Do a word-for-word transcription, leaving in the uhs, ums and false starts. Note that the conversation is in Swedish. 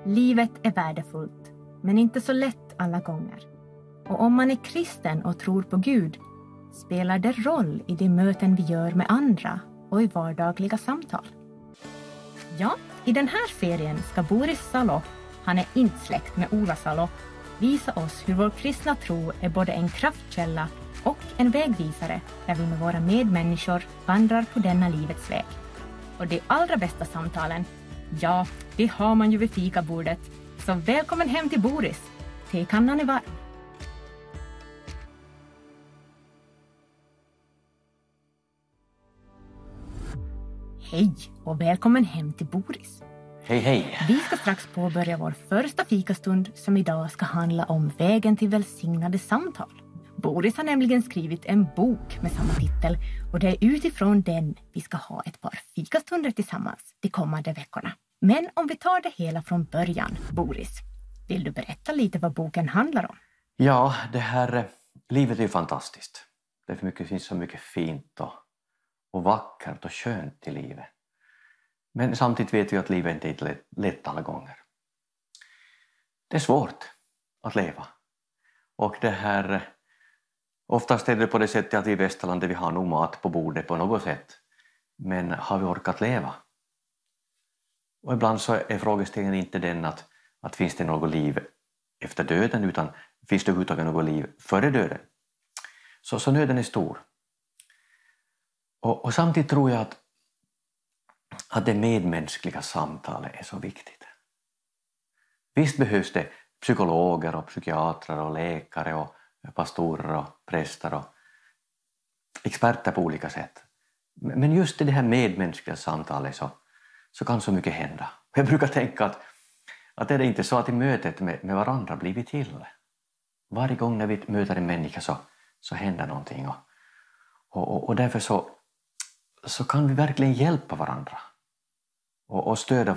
Livet är värdefullt, men inte så lätt alla gånger. Och om man är kristen och tror på Gud, spelar det roll i de möten vi gör med andra och i vardagliga samtal. Ja, i den här serien ska Boris Salo, han är inte släkt med Ola Salo, visa oss hur vår kristna tro är både en kraftkälla och en vägvisare där vi med våra medmänniskor vandrar på denna livets väg. Och de allra bästa samtalen, ja, det har man ju vid fikabordet. Så välkommen hem till Boris. Tekannan är varm. Hej och välkommen hem till Boris. Hej, hej. Vi ska strax påbörja vår första fikastund som idag ska handla om vägen till välsignade samtal. Boris har nämligen skrivit en bok med samma titel och det är utifrån den vi ska ha ett par fikastunder tillsammans de kommande veckorna. Men om vi tar det hela från början, Boris, vill du berätta lite vad boken handlar om? Ja, det här livet är ju fantastiskt. Det finns så mycket fint och, och vackert och skönt i livet. Men samtidigt vet vi att livet inte är lätt alla gånger. Det är svårt att leva. Och det här, oftast är det på det sättet att vi i Västerlandet vi har nog mat på bordet på något sätt. Men har vi orkat leva? Och ibland så är frågeställningen inte den att, att finns det något liv efter döden, utan finns det överhuvudtaget något liv före döden? Så, så nöden är stor. Och, och samtidigt tror jag att, att det medmänskliga samtalet är så viktigt. Visst behövs det psykologer och psykiatrer och läkare och pastorer och präster och experter på olika sätt. Men just i det här medmänskliga samtalet så, så kan så mycket hända. Jag brukar tänka att, att är det inte så att i mötet med, med varandra blir vi till. Varje gång när vi möter en människa så, så händer någonting. Och, och, och därför så, så kan vi verkligen hjälpa varandra och, och stödja